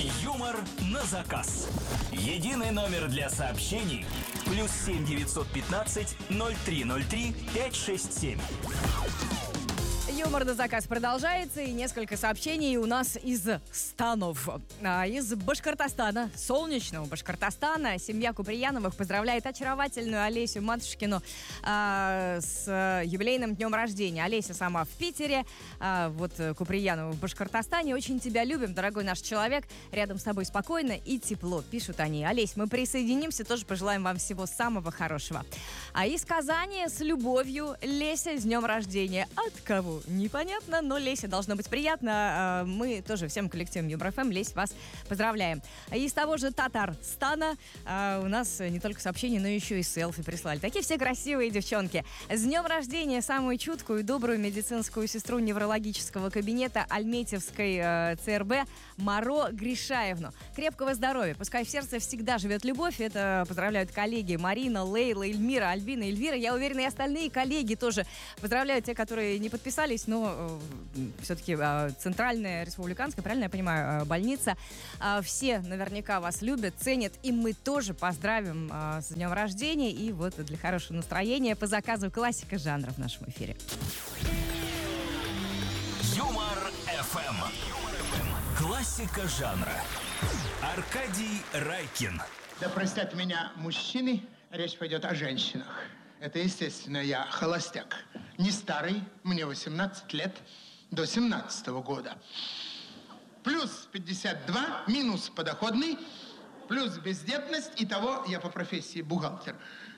Юмор на заказ. Единый номер для сообщений. +7 915 0303 567. Юмор на заказ продолжается, и несколько сообщений у нас из станов. Из Башкортостана, солнечного Башкортостана. Семья Куприяновых поздравляет очаровательную Олесю Матушкину с юбилейным днем рождения. Олеся сама в Питере, вот Куприянова в Башкортостане. Очень тебя любим, дорогой наш человек. Рядом с тобой спокойно и тепло, пишут они. Олесь, мы присоединимся, тоже пожелаем вам всего самого хорошего. А из Казани с любовью Леся с днем рождения. От кого? Непонятно, но Лесе должно быть приятно. Мы тоже всем коллективом Юмор ФМ, Лесь, вас поздравляем. Из того же Татарстана у нас не только сообщения, но еще и селфи прислали. Такие все красивые девчонки. С днем рождения самую чуткую и добрую медицинскую сестру неврологического кабинета Альметьевской ЦРБ Маро Гришаевну. Крепкого здоровья. Пускай в сердце всегда живет любовь. Это поздравляют коллеги Марина, Лейла, Эльмира, Альбина, Эльвира. Я уверена, и остальные коллеги тоже поздравляют, те, которые не подписались, но все-таки Центральная республиканская, правильно я понимаю, больница. Все наверняка вас любят, ценят, и мы тоже поздравим с днем рождения. И вот для хорошего настроения по заказу классика жанра в нашем эфире. Юмор ФМ. Классика жанра. Аркадий Райкин. Да простят меня мужчины, речь пойдет о женщинах. Это, естественно, я холостяк. Не старый, мне 18 лет, до 17 года. Плюс 52, минус подоходный, плюс бездетность. Итого я по профессии бухгалтер.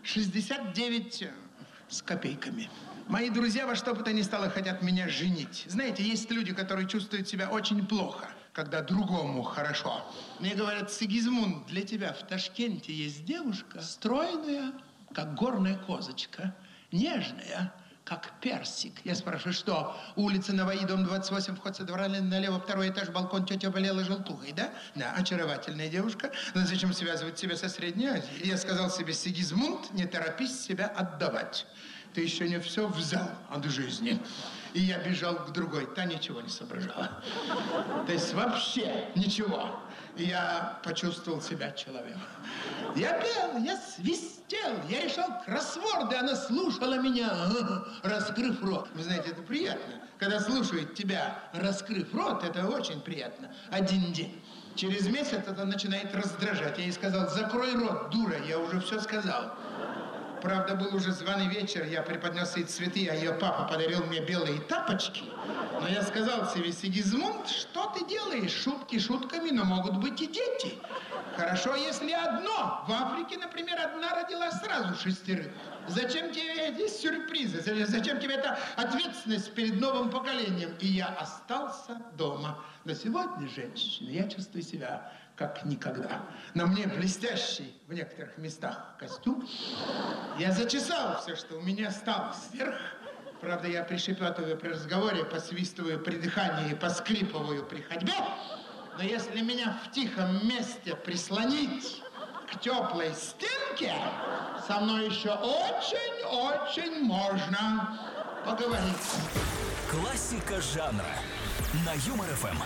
69 с копейками. Мои друзья во что бы то ни стало хотят меня женить. Знаете, есть люди, которые чувствуют себя очень плохо, когда другому хорошо. Мне говорят: Сигизмунд, для тебя в Ташкенте есть девушка стройная, как горная козочка, нежная, как персик. Я спрашиваю, что? Улица Наваи, дом 28, вход со двора налево, второй этаж, балкон, тетя болела желтухой, да? Да, очаровательная девушка. Но зачем связывать себя со Средней Азией? Я сказал себе: Сигизмунд, не торопись себя отдавать. Ты еще не все взял от жизни. И я бежал к другой. Та ничего не соображала. То есть вообще ничего. И я почувствовал себя человеком. Я пел, я свистел, я решал кроссворды, она слушала меня, раскрыв рот. Вы знаете, это приятно. Когда слушают тебя, раскрыв рот, это очень приятно. Один день. Через месяц это начинает раздражать. Я ей сказал: закрой рот, дура, я уже все сказал. Правда, был уже званый вечер, я преподнес ей цветы, а ее папа подарил мне белые тапочки. Но я сказал себе: Сигизмунд, что ты делаешь? Шутки шутками, но могут быть и дети. Хорошо, если одно. В Африке, например, одна родила сразу 6. Зачем тебе эти сюрпризы? Зачем тебе эта ответственность перед новым поколением? И я остался дома. Но сегодня, женщины, я чувствую себя как никогда. На мне блестящий в некоторых местах костюм. Я зачесал все, что у меня осталось вверх. Правда, я пришепетываю при разговоре, посвистываю при дыхании, поскрипываю при ходьбе. Но если меня в тихом месте прислонить к теплой стенке, со мной еще очень-очень можно поговорить. Классика жанра на Юмор ФМ.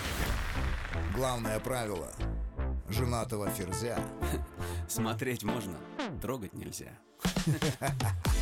Главное правило женатого ферзя: смотреть можно, трогать нельзя.